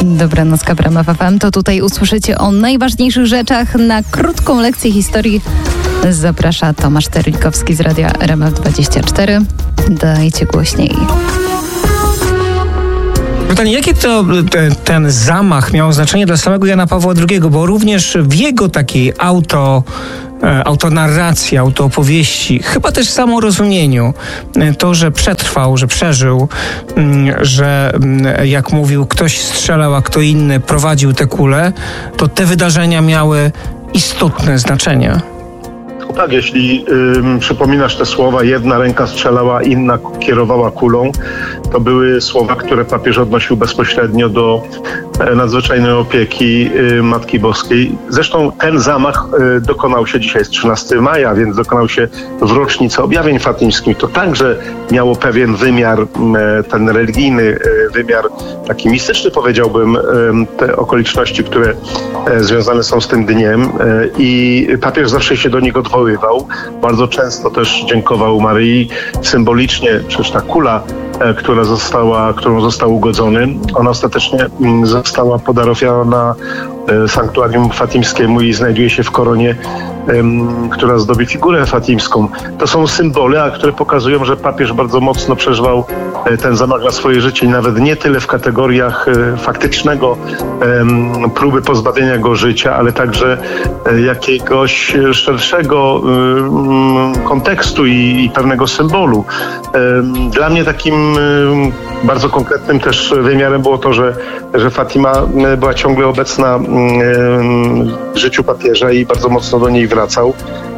Dobranocka w RMF FM. To tutaj usłyszycie o najważniejszych rzeczach. Na krótką lekcję historii zaprasza Tomasz Terlikowski z radia RMF24. Dajcie głośniej. Pytanie, jakie ten zamach miał znaczenie dla samego Jana Pawła II, bo również w jego takiej autonarracji, autoopowieści, chyba też samorozumieniu, to, że przetrwał, że przeżył, że jak mówił, ktoś strzelał, a kto inny prowadził te kule, to te wydarzenia miały istotne znaczenie. Tak, jeśli przypominasz te słowa, jedna ręka strzelała, inna kierowała kulą, to były słowa, które papież odnosił bezpośrednio do nadzwyczajnej opieki Matki Boskiej. Zresztą ten zamach dokonał się, dzisiaj jest 13 maja, więc dokonał się w rocznicę objawień fatimskich. To także miało pewien wymiar, ten religijny wymiar, taki mistyczny, powiedziałbym, te okoliczności, które związane są z tym dniem, i papież zawsze się do nich odwoływał. Bardzo często też dziękował Maryi symbolicznie, przecież ta kula, którą został ugodzony, ona ostatecznie została podarowana sanktuarium fatimskiemu i znajduje się w koronie, która zdobi figurę fatimską. To są symbole, które pokazują, że papież bardzo mocno przeżywał ten zamach na swoje życie i nawet nie tyle w kategoriach faktycznego próby pozbawienia go życia, ale także jakiegoś szerszego kontekstu i pewnego symbolu. Dla mnie takim bardzo konkretnym też wymiarem było to, że Fatima była ciągle obecna w życiu papieża i bardzo mocno do niej wracał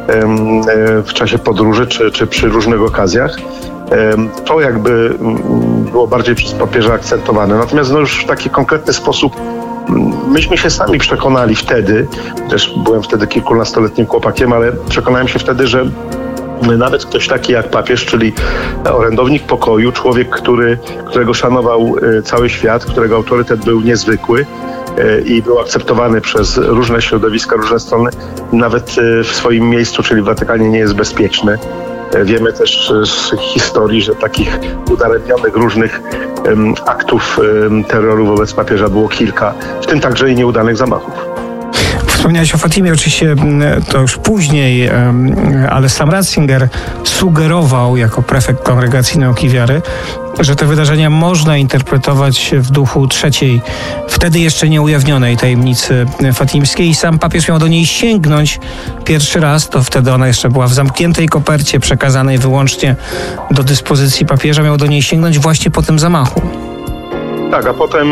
w czasie podróży czy przy różnych okazjach. To jakby było bardziej przez papieża akcentowane. Natomiast już w taki konkretny sposób myśmy się sami przekonali wtedy, też byłem wtedy kilkunastoletnim chłopakiem, ale przekonałem się wtedy, że nawet ktoś taki jak papież, czyli orędownik pokoju, człowiek, którego szanował cały świat, którego autorytet był niezwykły i był akceptowany przez różne środowiska, różne strony, nawet w swoim miejscu, czyli w Watykanie, nie jest bezpieczny. Wiemy też z historii, że takich udaremnionych różnych aktów terroru wobec papieża było kilka, w tym także i nieudanych zamachów. Wspomniałeś o Fatimie, oczywiście to już później, ale sam Ratzinger sugerował jako prefekt Kongregacji Nauki Wiary, że te wydarzenia można interpretować w duchu trzeciej, wtedy jeszcze nieujawnionej tajemnicy fatimskiej, i sam papież miał do niej sięgnąć pierwszy raz, to wtedy ona jeszcze była w zamkniętej kopercie przekazanej wyłącznie do dyspozycji papieża, miał do niej sięgnąć właśnie po tym zamachu. Tak, a potem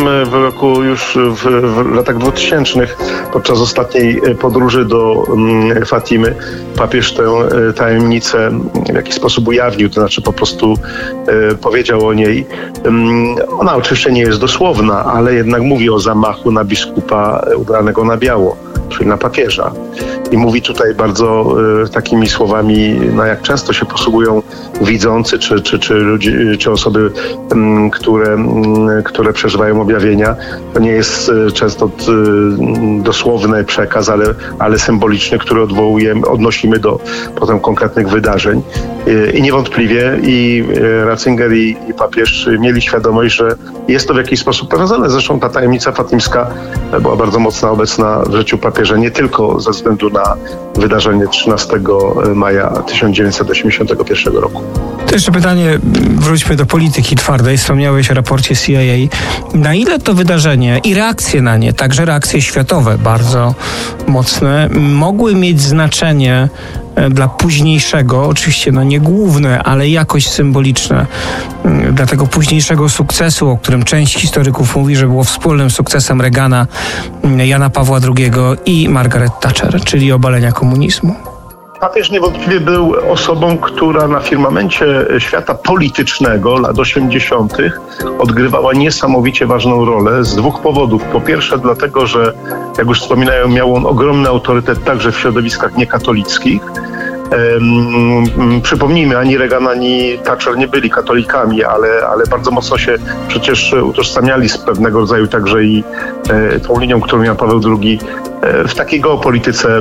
w latach 2000 podczas ostatniej podróży do Fatimy papież tę tajemnicę w jakiś sposób ujawnił, to znaczy po prostu powiedział o niej. Ona oczywiście nie jest dosłowna, ale jednak mówi o zamachu na biskupa ubranego na biało, czyli na papieża. I mówi tutaj bardzo takimi słowami, jak często się posługują widzący, czy ludzie, czy osoby, które przeżywają objawienia. To nie jest często dosłowny przekaz, ale symboliczny, który odnosimy do potem konkretnych wydarzeń. I niewątpliwie i Ratzinger, i papież mieli świadomość, że jest to w jakiś sposób powiązane. Zresztą ta tajemnica fatimska była bardzo mocno obecna w życiu papieża, nie tylko ze względu na wydarzenie 13 maja 1981 roku. To jeszcze pytanie, wróćmy do polityki twardej. Wspomniałeś o raporcie CIA. Na ile to wydarzenie i reakcje na nie, także reakcje światowe bardzo mocne, mogły mieć znaczenie dla późniejszego, oczywiście nie główne, ale jakoś symboliczne, dla tego późniejszego sukcesu, o którym część historyków mówi, że było wspólnym sukcesem Reagana, Jana Pawła II i Margaret Thatcher, czyli obalenia komunizmu? Papież niewątpliwie był osobą, która na firmamencie świata politycznego lat 80. odgrywała niesamowicie ważną rolę z dwóch powodów. Po pierwsze dlatego, że, jak już wspominałem, miał on ogromny autorytet także w środowiskach niekatolickich. Przypomnijmy, ani Reagan, ani Thatcher nie byli katolikami, ale bardzo mocno się przecież utożsamiali z pewnego rodzaju także i tą linią, którą Jan Paweł II w takiej geopolityce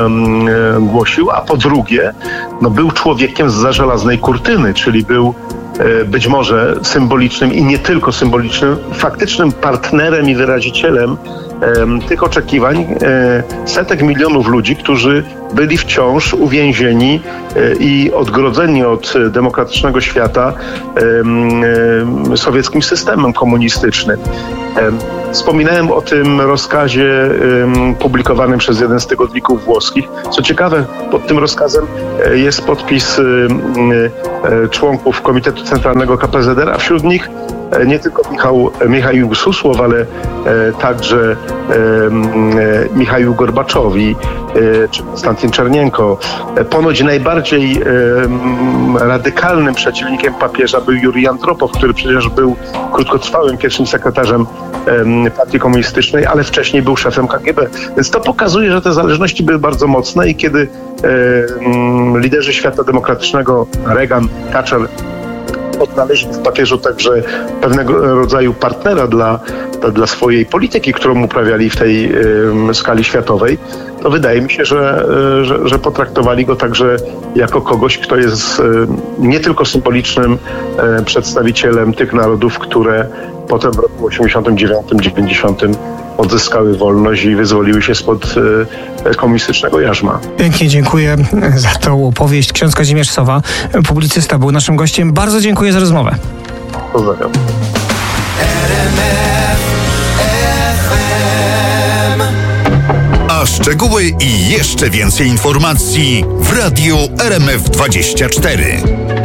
głosił, a po drugie był człowiekiem zza żelaznej kurtyny, czyli był być może symbolicznym i nie tylko symbolicznym, faktycznym partnerem i wyrazicielem tych oczekiwań setek milionów ludzi, którzy byli wciąż uwięzieni i odgrodzeni od demokratycznego świata sowieckim systemem komunistycznym. Wspominałem o tym rozkazie publikowanym przez jeden z tygodników włoskich. Co ciekawe, pod tym rozkazem jest podpis członków Komitetu Centralnego KPZR, a wśród nich nie tylko Michaił Susłow, ale także Michaił Gorbaczow czy Konstantin Czernienko. Ponoć najbardziej radykalnym przeciwnikiem papieża był Jurij Andropow, który przecież był krótkotrwałym pierwszym sekretarzem partii komunistycznej, ale wcześniej był szefem KGB. Więc to pokazuje, że te zależności były bardzo mocne i kiedy liderzy świata demokratycznego, Reagan, Thatcher, odnaleźli w papieżu także pewnego rodzaju partnera dla swojej polityki, którą uprawiali w tej skali światowej, to wydaje mi się, że potraktowali go także jako kogoś, kto jest nie tylko symbolicznym przedstawicielem tych narodów, które potem w roku 89-90 odzyskały wolność i wyzwoliły się spod komunistycznego jarzma. Pięknie dziękuję za tą opowieść. Ksiądz Kazimierz Sowa, publicysta, był naszym gościem. Bardzo dziękuję za rozmowę. Pozdrawiam. A szczegóły i jeszcze więcej informacji w Radiu RMF24.